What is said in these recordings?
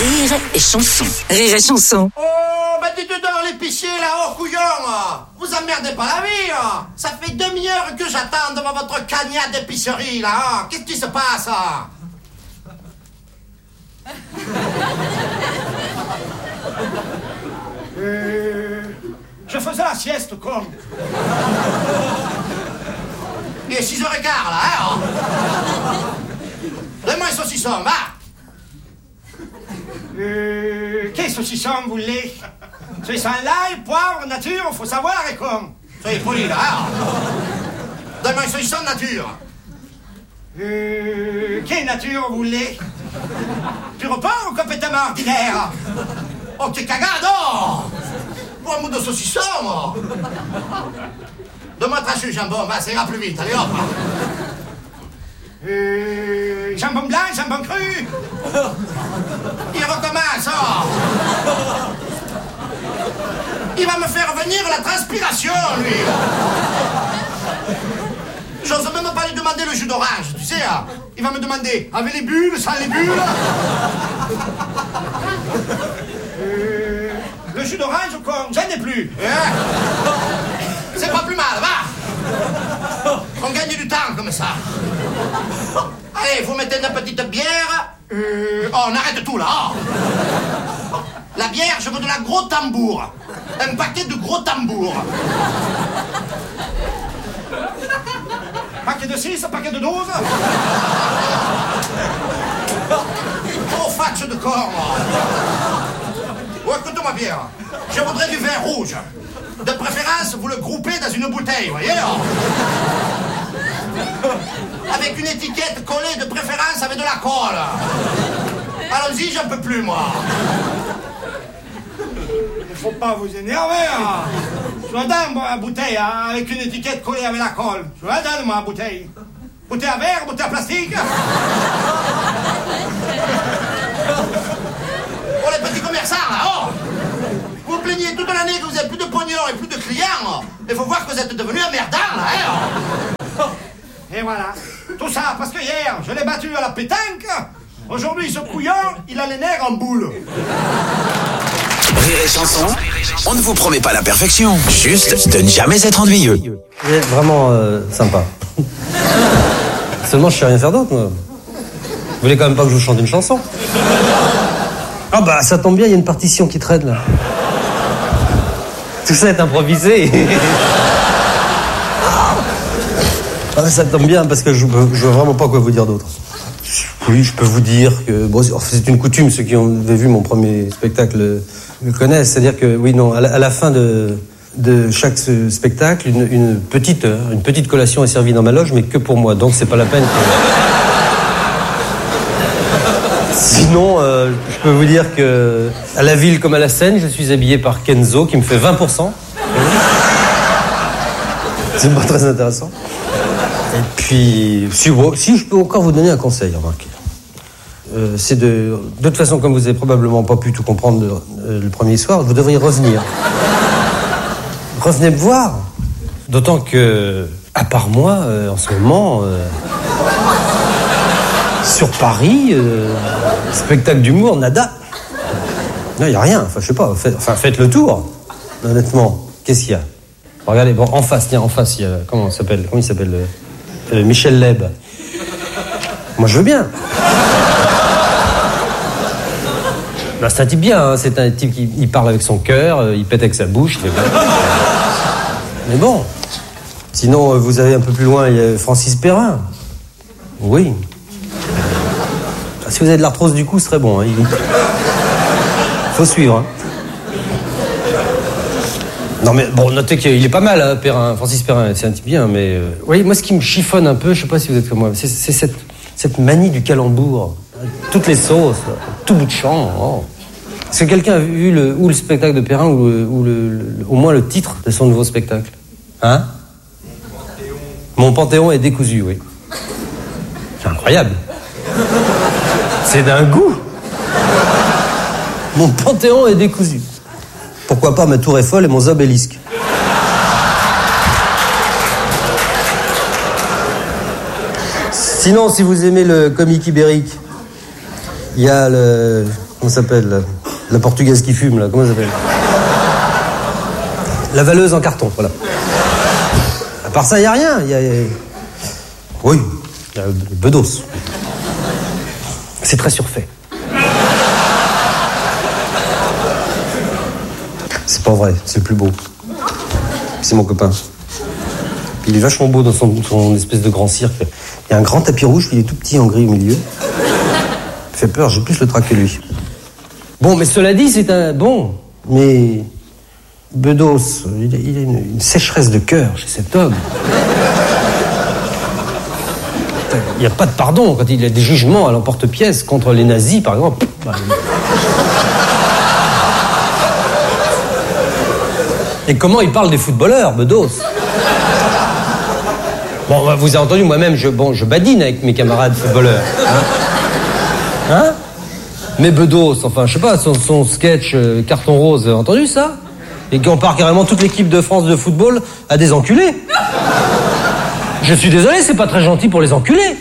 Rire et chanson. Rire et chanson. Oh, bah dites donc l'épicier là-haut, couillon. Vous emmerdez pas la vie. Ça fait demi-heure que j'attends devant votre cagnat d'épicerie là. Qu'est-ce qui se passe? Je faisais la sieste, con. Il est 6h15 là, hein? Donne-moi un saucisson, va. Quel saucisson vous voulez? Saucisson l'ail, poivre, nature, faut savoir, et con. Soyez poli là, hein? Donne-moi un saucisson de nature. Quelle nature vous voulez? Pur porc ou complètement ordinaire? Oh, t'es cagado! Pour un bout de saucisson! Donne-moi tranché le jambon, va, ça ira plus vite, allez hop! Jambon blanc, jambon cru? Il recommence, oh! Il va me faire venir la transpiration, lui! J'ose même pas lui demander le jus d'orange, tu sais, hein? Il va me demander, avec les bulles, sans les bulles? Le jus d'orange, con, j'en ai plus. C'est pas plus mal, va! On gagne du temps comme ça. Allez, vous mettez une petite bière. Oh, on arrête tout là. Oh. La bière, je veux de la gros tambour. Un paquet de gros tambours. Paquet de 6, paquet de 12. Oh, fatche de corps. Oh, écoute-moi bien. Je voudrais du vin rouge. De préférence, vous le groupez dans une bouteille, voyez? Avec une étiquette collée, de préférence avec de la colle. Allons-y, j'en peux plus, moi. Il faut pas vous énerver, hein. Je vous donne, moi, la bouteille, hein, avec une étiquette collée avec la colle. Je vous la donne, moi, la bouteille. Bouteille à verre, bouteille à plastique. Oh, les petits commerçants, là, oh! Vous vous plaignez toute l'année que vous avez plus de pognon et plus de clients. Il faut voir que vous êtes devenus emmerdants, là, hein? Et voilà. Tout ça parce que hier, je l'ai battu à la pétanque. Aujourd'hui, ce couillon, il a les nerfs en boule. Rire et chanson, on ne vous promet pas la perfection, juste de ne jamais être ennuyeux. Il est vraiment sympa. Seulement, je sais rien faire d'autre, moi. Vous voulez quand même pas que je vous chante une chanson? Ah bah, ça tombe bien, il y a une partition qui traîne, là. Tout ça est improvisé. Ah, ça tombe bien, parce que je vois vraiment pas quoi vous dire d'autre. Oui, je peux vous dire que... Bon, c'est une coutume, ceux qui avaient vu mon premier spectacle le connaissent. C'est-à-dire que, oui, non, à la fin de chaque spectacle, une petite collation est servie dans ma loge, mais que pour moi. Donc, c'est pas la peine que... Sinon, je peux vous dire que à la ville comme à la scène, je suis habillé par Kenzo, qui me fait 20%. C'est pas très intéressant. Et puis, si je peux encore vous donner un conseil, remarquez. C'est de toute façon, comme vous avez probablement pas pu tout comprendre le premier soir, vous devriez revenir. Revenez me voir. D'autant que, à part moi, en ce moment, sur Paris, spectacle d'humour, nada. Non, il n'y a rien. Enfin, je sais pas. Faites le tour. Honnêtement, qu'est-ce qu'il y a? Regardez, bon, en face, il y a... Comment il s'appelle Michel Leb. Moi, je veux bien. Ben, c'est un type bien, hein. C'est un type qui parle avec son cœur, il pète avec sa bouche. Mais bon. Sinon, vous avez un peu plus loin, il y a Francis Perrin. Oui. Si vous avez de l'arthrose du cou, ce serait bon. Hein. Faut suivre. Hein. Non mais bon, notez qu'il est pas mal, hein, Perrin, Francis Perrin, c'est un type bien, mais... Oui, moi ce qui me chiffonne un peu, je sais pas si vous êtes comme moi, c'est cette manie du calembour. Toutes les sauces, tout bout de champ. Oh. Est-ce que quelqu'un a vu le spectacle de Perrin ou au moins le titre de son nouveau spectacle? Hein? Mon Panthéon est décousu, oui. C'est incroyable. C'est d'un goût. Mon Panthéon est décousu. Pourquoi pas ma tour Eiffel et mon obélisque. Sinon, si vous aimez le comique ibérique, il y a Comment ça s'appelle la portugaise qui fume, là, comment ça s'appelle? La valeuse en carton, voilà. À part ça, il n'y a rien. Oui, il y a Bedos. C'est très surfait. C'est pas vrai, c'est le plus beau. C'est mon copain. Il est vachement beau dans son espèce de grand cirque. Il y a un grand tapis rouge, puis il est tout petit en gris au milieu. Il fait peur, j'ai plus le trac que lui. Bon, mais cela dit, c'est un... Bon, mais... Bedos, il a une sécheresse de cœur chez cet homme. Il n'y a pas de pardon quand il y a des jugements à l'emporte-pièce contre les nazis, par exemple. Et comment il parle des footballeurs, Bedos? Bon, vous avez entendu, moi-même, je badine avec mes camarades footballeurs. Hein? Mais Bedos, enfin, je sais pas, son sketch Carton Rose, entendu ça? Et qu'on compare carrément toute l'équipe de France de football à des enculés. Je suis désolé, c'est pas très gentil pour les enculés.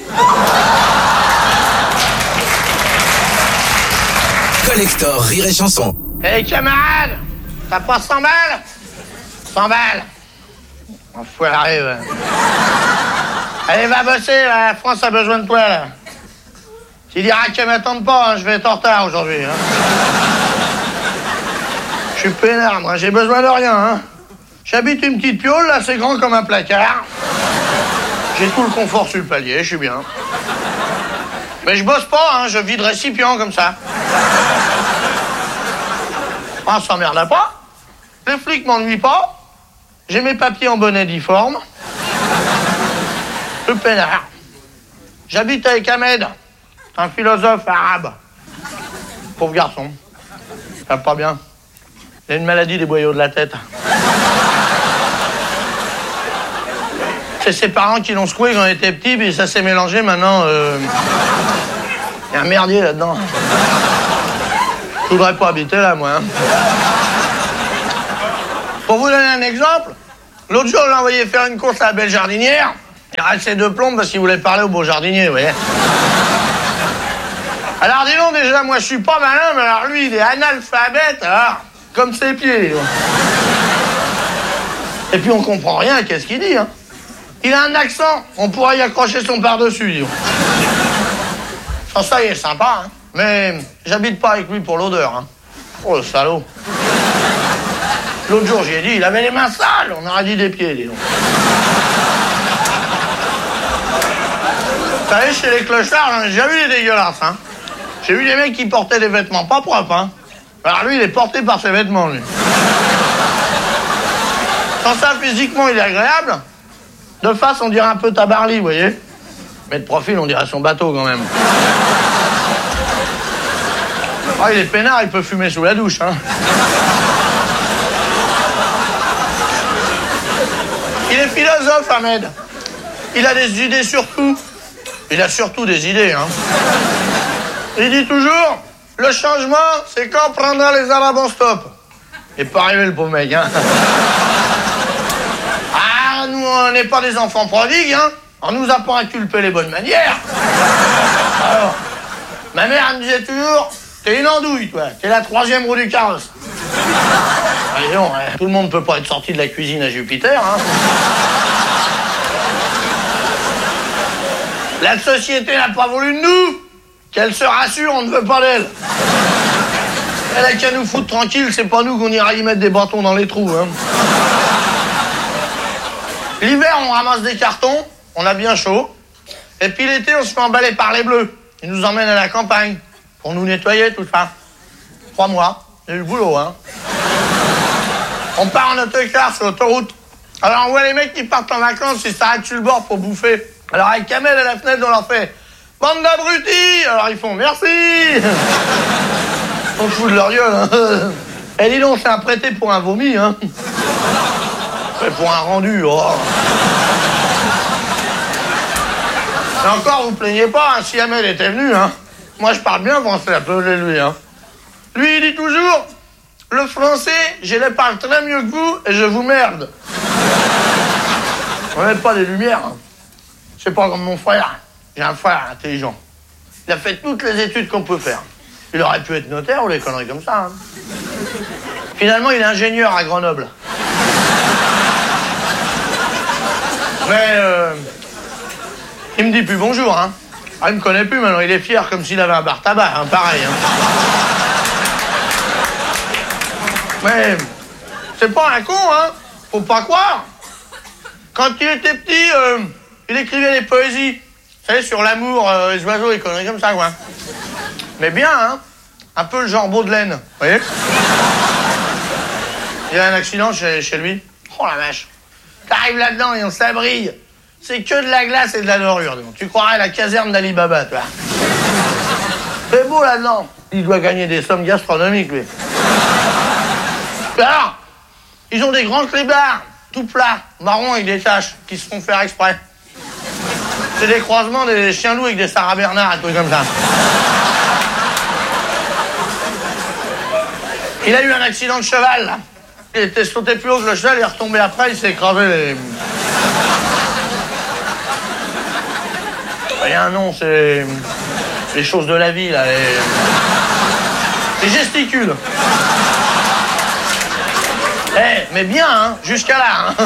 Collector Rire et Chanson. Hey camarade, t'as pas 100 balles? 100 balles. On fout à l'arrêt. Allez, va bosser, la France a besoin de toi, là. Tu diras qu'elle m'attende pas, hein, je vais être en retard aujourd'hui. Hein. Je suis peinard, moi, j'ai besoin de rien. Hein. J'habite une petite piole, là, c'est grand comme un placard. J'ai tout le confort sur le palier, je suis bien. Mais je bosse pas, hein, je vide récipient comme ça. On s'emmerde pas. Les flics m'ennuient pas. J'ai mes papiers en bonnet difforme. Le peinard. J'habite avec Ahmed, un philosophe arabe. Pauvre garçon. Ça va pas bien. Il a une maladie des boyaux de la tête. C'est ses parents qui l'ont secoué quand il était petit, puis ça s'est mélangé maintenant. Il y a un merdier là-dedans. Je voudrais pas habiter là, moi. Hein. Pour vous donner un exemple, l'autre jour, je l'ai envoyé faire une course à la belle jardinière. Il reste ses 2 plombes parce qu'il voulait parler au beau jardinier, vous voyez. Alors, dis donc, déjà, moi, je suis pas malin, mais alors lui, il est analphabète, alors, comme ses pieds. Et puis, on comprend rien à qu'est-ce qu'il dit, hein. Il a un accent, on pourrait y accrocher son par-dessus, dis donc. Oh, ça, il est sympa, hein. Mais j'habite pas avec lui pour l'odeur, hein. Oh, le salaud. L'autre jour, j'y ai dit, il avait les mains sales, on aurait dit des pieds, dis donc. Vous savez, chez les clochards, j'en ai déjà vu des dégueulasses, hein. J'ai vu des mecs qui portaient des vêtements pas propres, hein. Alors lui, il est porté par ses vêtements, lui. Sans ça, physiquement, il est agréable. De face, on dirait un peu Tabarly, vous voyez. Mais de profil, on dirait son bateau, quand même. Oh, il est peinard, il peut fumer sous la douche, hein. Il est philosophe, Ahmed. Il a des idées sur tout. Il a surtout des idées, hein. Il dit toujours, le changement, c'est quand on prendra les Arabes en stop. Il est pas arrivé, le pauvre mec, hein. Ah, nous, on n'est pas des enfants prodigues, hein. On nous apprend à culper les bonnes manières. Alors, ma mère, elle me disait toujours, t'es une andouille, toi. T'es la 3e roue du carrosse. Allez, non, hein. Tout le monde peut pas être sorti de la cuisine à Jupiter, hein. La société n'a pas voulu de nous. Qu'elle se rassure, on ne veut pas d'elle. Elle a qu'à nous foutre tranquille, c'est pas nous qu'on ira y mettre des bâtons dans les trous, hein. L'hiver, on ramasse des cartons, on a bien chaud. Et puis l'été, on se fait emballer par les bleus. Ils nous emmènent à la campagne pour nous nettoyer, tout ça. 3 mois, il y a eu le boulot, hein. On part en autocar sur l'autoroute. Alors on voit les mecs qui partent en vacances, ils s'arrêtent sur le bord pour bouffer. Alors avec Kamel à la fenêtre, on leur fait « Bande d'abrutis !» Alors ils font « Merci !» On se fout de leur gueule, hein. Et dis donc, c'est un prêté pour un vomi, hein. Et pour un rendu, oh. Et encore, vous plaignez pas, hein, si Amel était venu, hein. Moi, je parle bien français, appelez lui, hein. Lui, il dit toujours, le français, je le parle très mieux que vous et je vous merde. On n'aime pas des lumières, hein. C'est pas comme mon frère. J'ai un frère intelligent. Il a fait toutes les études qu'on peut faire. Il aurait pu être notaire ou des conneries comme ça. Hein. Finalement, il est ingénieur à Grenoble. Mais il me dit plus bonjour, hein. Ah, il me connaît plus maintenant, il est fier comme s'il avait un bar tabac, hein, pareil. Hein. Mais c'est pas un con, hein. Faut pas croire. Quand il était petit, il écrivait des poésies. Vous savez, sur l'amour, les oiseaux, et conneries comme ça, quoi. Mais bien, hein. Un peu le genre Baudelaire, vous voyez. Il y a un accident chez lui. Oh la vache. T'arrives là-dedans et on s'abrille. C'est que de la glace et de la dorure. Donc. Tu croirais la caserne d'Ali Baba, tu vois. C'est beau là-dedans. Il doit gagner des sommes gastronomiques, lui. Alors, ils ont des grands clébards, tout plats, marrons avec des taches, qui se font faire exprès. C'est des croisements des chiens-loups avec des Sarah Bernard, et tout comme ça. Il a eu un accident de cheval, là. Il était sauté plus haut que le cheval, il est retombé après, il s'est écrasé les... Il y a un nom, c'est... les choses de la vie, là, les gesticules. Mais bien, hein, jusqu'à là, hein.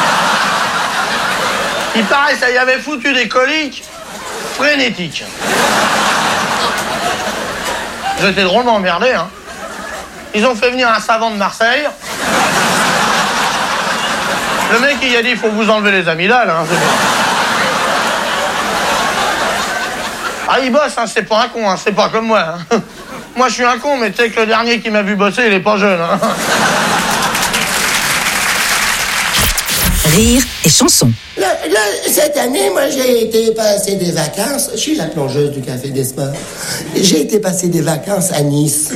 Il paraît, ça y avait foutu des coliques frénétiques. J'étais drôlement emmerdé, hein. Ils ont fait venir un savant de Marseille. Le mec, il a dit, il faut vous enlever les amygdales, hein. Ah, il bosse, hein, c'est pas un con, hein, c'est pas comme moi. Hein. Moi, je suis un con, mais tu sais que le dernier qui m'a vu bosser, il est pas jeune. Hein. Rire et chanson. Là, cette année, moi, j'ai été passer des vacances. Je suis la plongeuse du Café des Sports. J'ai été passer des vacances à Nice.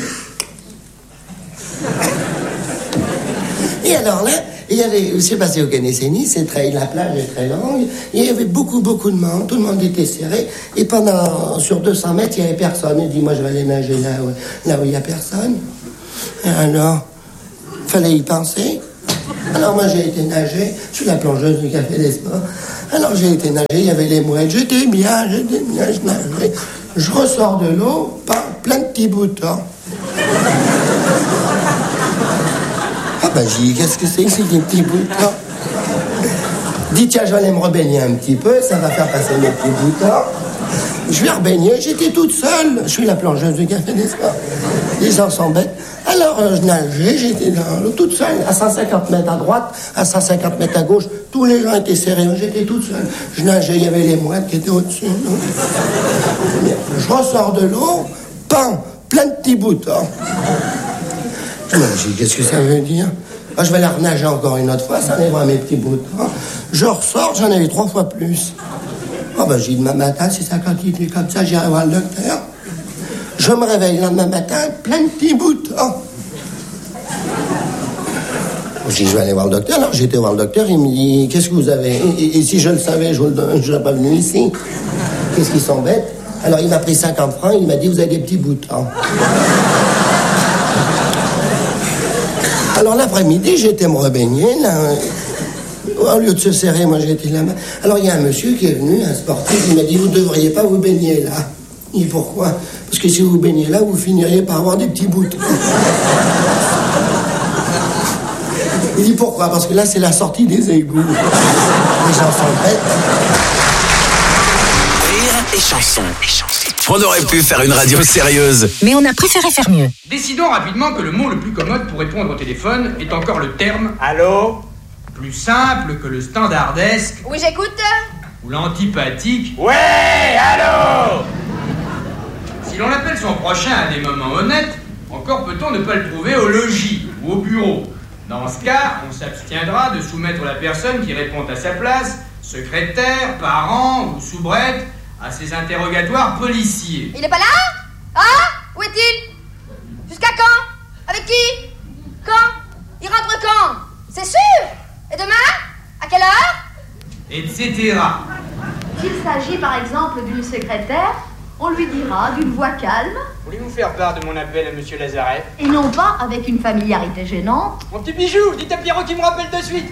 Et alors là, il y avait, je sais pas si vous connaissez Nice, la plage est très longue. Il y avait beaucoup de monde. Tout le monde était serré. Et sur 200 mètres, il n'y avait personne. Il dit, moi, je vais aller nager là où il n'y a personne. Et alors, fallait y penser. Alors moi j'ai été nager, je suis la plongeuse du Café des Sports. Alors j'ai été nager, il y avait les mouettes, j'étais bien, je nageais. Je ressors de l'eau, plein de petits boutons. Ah ben j'ai dit, qu'est-ce que c'est que ces petits boutons? Dis tiens, je vais aller me rebaigner un petit peu, ça va faire passer mes petits boutons. Je vais rebaigner, j'étais toute seule. Je suis la plongeuse du Café des Sports. Les gens sont bêtes. Alors, je nageais, j'étais dans l'eau toute seule, à 150 mètres à droite, à 150 mètres à gauche. Tous les gens étaient serrés, j'étais toute seule. Je nageais, il y avait les mouettes qui étaient au-dessus. Je ressors de l'eau, plein de petits boutons. Je me dis, qu'est-ce que ça veut dire? Je vais la renager encore une autre fois, ça enlèvera mes petits boutons. Je ressors, j'en avais 3 fois plus. J'ai dit, demain matin, si ça continue comme ça, j'irai voir le docteur. Je me réveille le lendemain matin, plein de petits boutons. Je dis, je vais aller voir le docteur. Alors, j'ai été voir le docteur, il me dit, qu'est-ce que vous avez? Et si je le savais, je ne serais pas venu ici. Qu'est-ce qu'ils sont bêtes? Alors, il m'a pris 50 francs, il m'a dit, vous avez des petits boutons. Alors, l'après-midi, j'étais me rebaigner, là. Au lieu de se serrer, moi j'étais là-bas. Alors il y a un monsieur qui est venu, un sportif, il m'a dit, vous ne devriez pas vous baigner là. Il dit, pourquoi? Parce que si vous baignez là, vous finiriez par avoir des petits boutons. Il dit, pourquoi? Parce que là, c'est la sortie des égouts. Les gens sont bêtes. Rire et chanson. On aurait pu faire une radio sérieuse. Mais on a préféré faire mieux. Décidons rapidement que le mot le plus commode pour répondre au téléphone est encore le terme « Allô ?» plus simple que le standardesque. Oui, j'écoute. Ou l'antipathique. Ouais, allô? Si l'on appelle son prochain à des moments honnêtes, encore peut-on ne pas le trouver au logis ou au bureau. Dans ce cas, on s'abstiendra de soumettre la personne qui répond à sa place, secrétaire, parent ou soubrette, à ses interrogatoires policiers. Il est pas là? Ah? Où est-il? Jusqu'à quand? Avec qui? Quand? Il rentre quand? C'est sûr? Et demain? À quelle heure? Etc. S'il s'agit par exemple d'une secrétaire, on lui dira d'une voix calme. Voulez-vous faire part de mon appel à Monsieur Lazaret? Et non pas avec une familiarité gênante. Mon petit bijou, dites à Pierrot qui me rappelle de suite.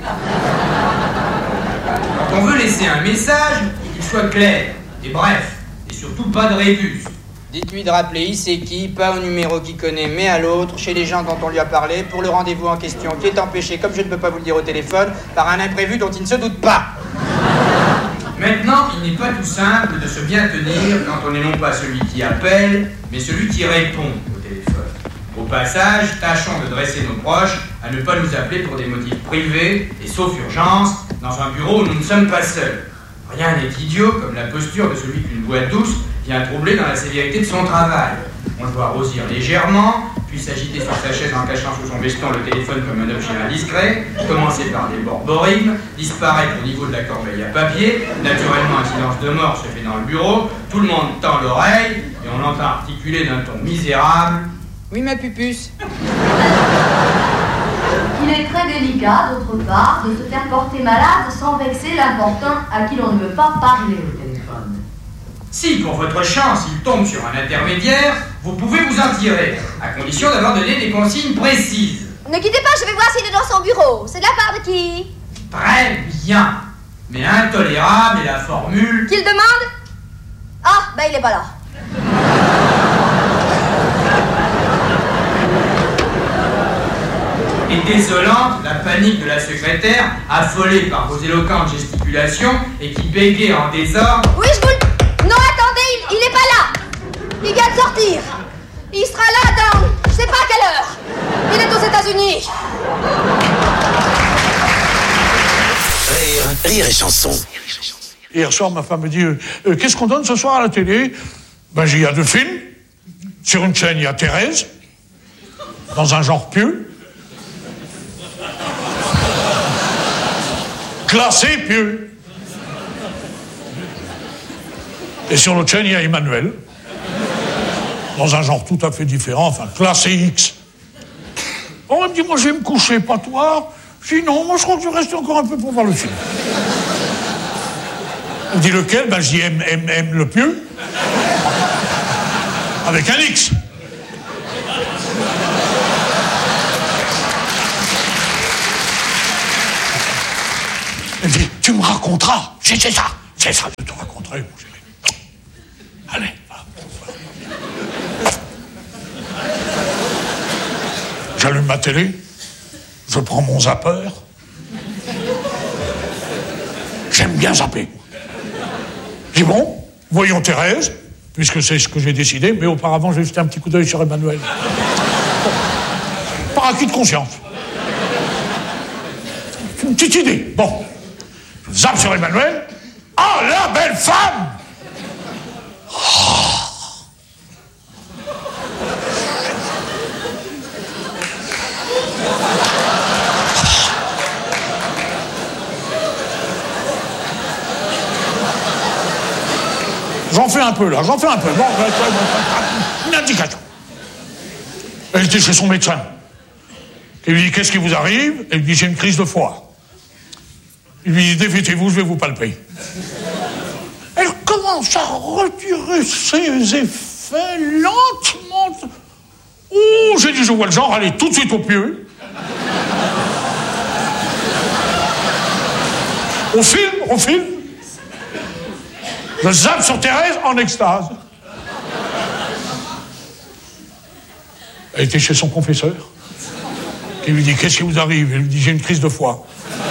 Quand on veut laisser un message, qu'il soit clair et bref, et surtout pas de rébus. Dites-lui de rappeler ici qui, pas au numéro qu'il connaît, mais à l'autre, chez les gens dont on lui a parlé, pour le rendez-vous en question, qui est empêché, comme je ne peux pas vous le dire au téléphone, par un imprévu dont il ne se doute pas. Maintenant, il n'est pas tout simple de se bien tenir quand on n'est non pas celui qui appelle, mais celui qui répond au téléphone. Au passage, tâchons de dresser nos proches à ne pas nous appeler pour des motifs privés et sauf urgence, dans un bureau où nous ne sommes pas seuls. Rien n'est idiot comme la posture de celui qu'une voix douce vient troubler dans la sévérité de son travail. On le voit rosir légèrement, puis s'agiter sur sa chaise en cachant sous son veston le téléphone comme un objet indiscret, commencer par des borborigmes, disparaître au niveau de la corbeille à papier, naturellement un silence de mort se fait dans le bureau, tout le monde tend l'oreille, et on l'entend articuler d'un ton misérable. Oui, ma pupuce. Il est très délicat, d'autre part, de se faire porter malade sans vexer l'important à qui l'on ne veut pas parler au téléphone. Si, pour votre chance, il tombe sur un intermédiaire, vous pouvez vous en tirer, à condition d'avoir donné des consignes précises. Ne quittez pas, je vais voir s'il est dans son bureau. C'est de la part de qui? Très bien. Mais intolérable est la formule... Qu'il demande? Ah, ben il est pas là. Et désolante, la panique de la secrétaire, affolée par vos éloquentes gesticulations et qui bégait en désordre... Oui, je vous le... Non, attendez, il est pas là. Il vient de sortir. Il sera là dans... je sais pas à quelle heure. Il est aux États-Unis. Rire et chanson. Hier soir, ma femme me dit qu'est-ce qu'on donne ce soir à la télé? Ben, il y a 2 films. Sur une chaîne, il y a Thérèse, dans un genre pieux. Classé pieux. Et sur l'autre chaîne, il y a Emmanuel, dans un genre tout à fait différent, enfin, classé X. Bon, elle me dit, moi, je vais me coucher, pas toi. Je dis, non, moi, je crois que je vais rester encore un peu pour voir le film. Elle me dit, lequel? Ben, je dis, M, le pieux. Avec un X. Elle dit, tu me raconteras. C'est ça, je te raconterai. Allez, va. J'allume ma télé, je prends mon zapper. J'aime bien zapper. Je dis bon, voyons Thérèse, puisque c'est ce que j'ai décidé, mais auparavant j'ai jeté un petit coup d'œil sur Emmanuel. Par acquis de conscience. Une petite idée. Bon. Je zappe sur Emmanuel. Ah, la belle femme! J'en fais un peu, là, Bon, une indication. Elle était chez son médecin. Il lui dit, qu'est-ce qui vous arrive? Elle lui dit, j'ai une crise de foie. Il lui dit, dévêtez-vous, je vais vous palper. Elle commence à retirer ses effets lentement. Oh, j'ai dit, je vois le genre, allez tout de suite au pieu. Au film. Je zappe sur Thérèse en extase. Elle était chez son confesseur. Il lui dit, qu'est-ce qui vous arrive? Elle lui dit, j'ai une crise de foie.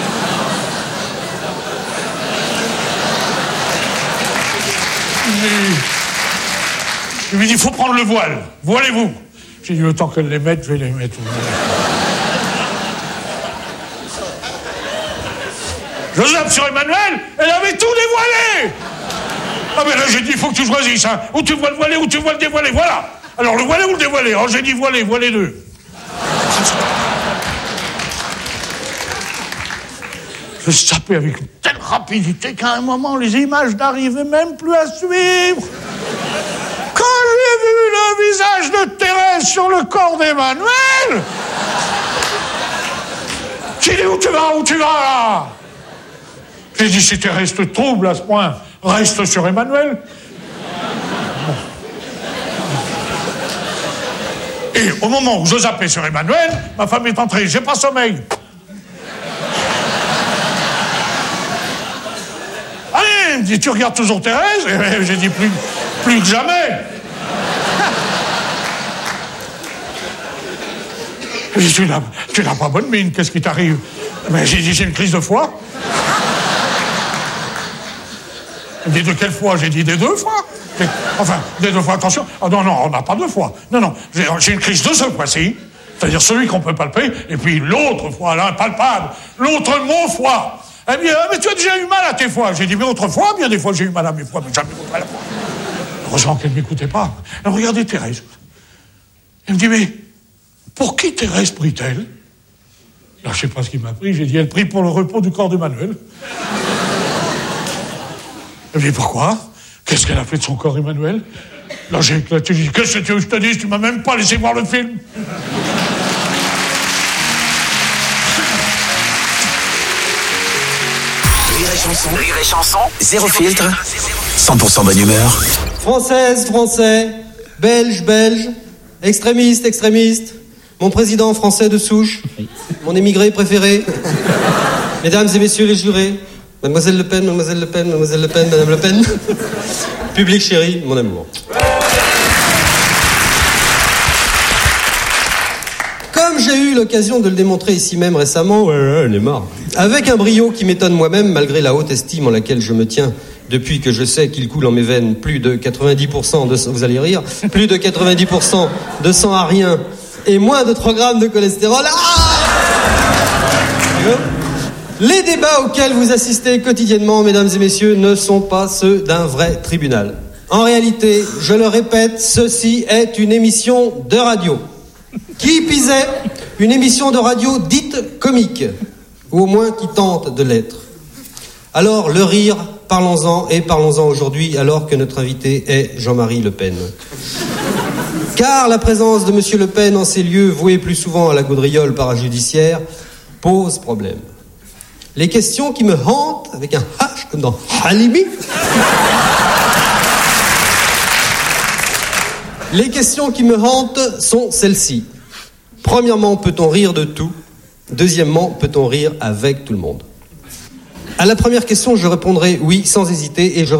Il lui dit, il faut prendre le voile. Voilez-vous. J'ai dit, le temps qu'elle les mette, je vais les mettre. Je zappe sur Emmanuel, elle avait tout dévoilé. Ah ben là, j'ai dit, il faut que tu choisisses, hein. Ou tu vois le voiler, ou tu vois le dévoiler, voilà. Alors, le voiler ou le dévoiler? Alors, j'ai dit voiler deux. Je zappais avec une telle rapidité qu'à un moment, les images n'arrivaient même plus à suivre. Quand j'ai vu le visage de Thérèse sur le corps d'Emmanuel, j'ai dit, où tu vas là? J'ai dit, si Thérèse te trouble à ce point, reste sur Emmanuel. Bon. Et au moment où je zappais sur Emmanuel, ma femme est entrée, j'ai pas sommeil. Allez, elle me dit, tu regardes toujours Thérèse? Et j'ai dit, plus que jamais. Il dit, tu n'as pas bonne mine, qu'est-ce qui t'arrive? Mais j'ai dit, j'ai une crise de foie. Il me dit, de quelle fois? J'ai dit, des 2 fois. Enfin, des 2 fois, attention. Oh, non, on n'a pas 2 fois. Non, j'ai une crise de ce fois-ci, c'est-à-dire celui qu'on peut palper, et puis l'autre fois, l'impalpable, l'autre mon foie. Elle me dit, mais tu as déjà eu mal à tes foies. J'ai dit, mais autrefois, bien des fois, j'ai eu mal à mes foies, mais jamais à la fois. Heureusement qu'elle ne m'écoutait pas. Elle regardait Thérèse. Elle me dit, mais pour qui Thérèse prie-t-elle? Là, je ne sais pas ce qui m'a pris. J'ai dit, elle prie pour le repos du corps d'Emmanuel. Elle me dit, pourquoi? Qu'est-ce qu'elle a fait de son corps, Emmanuel? Là, j'ai éclaté. J'ai dit, qu'est-ce que tu veux que je te dise? Tu m'as même pas laissé voir le film. Rire et chanson, zéro filtre, 100% bonne humeur. Française, Français, Belge, Belge, extrémiste, extrémiste, mon président français de souche, mon émigré préféré, mesdames et messieurs les jurés, mademoiselle Le Pen, mademoiselle Le Pen, mademoiselle Le Pen, madame Le Pen, public chéri, mon amour. Comme j'ai eu l'occasion de le démontrer ici même récemment, elle est marre, avec un brio qui m'étonne moi-même malgré la haute estime en laquelle je me tiens depuis que je sais qu'il coule en mes veines plus de 90% de, vous allez rire, plus de 90% de sang à rien et moins de 3 grammes de cholestérol. Les débats auxquels vous assistez quotidiennement, mesdames et messieurs, ne sont pas ceux d'un vrai tribunal. En réalité, je le répète, ceci est une émission de radio. Qui pisait, une émission de radio dite comique, ou au moins qui tente de l'être. Alors, le rire, parlons-en, et parlons-en aujourd'hui, alors que notre invité est Jean-Marie Le Pen. Car la présence de Monsieur Le Pen en ces lieux, voués plus souvent à la gaudriole parajudiciaire, pose problème. Les questions qui me hantent, avec un H comme dans Halimi, les questions qui me hantent sont celles-ci. Premièrement, peut-on rire de tout? Deuxièmement, peut-on rire avec tout le monde? À la première question, je répondrai oui, sans hésiter, et je